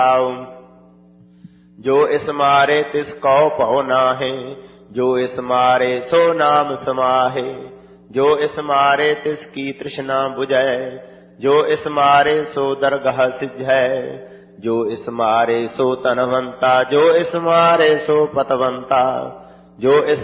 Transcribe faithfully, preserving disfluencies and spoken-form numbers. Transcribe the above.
जो इस मारे तिस कौ पौ नाहे, जो इस मारे सो नाम समाहे। जो इस मारे तिस की तृष्णा बुझै, जो इस मारे सो दरगाह सिझै। जो इस मारे सो तनवंता, जो इस मारे सो पतवंता। जो इस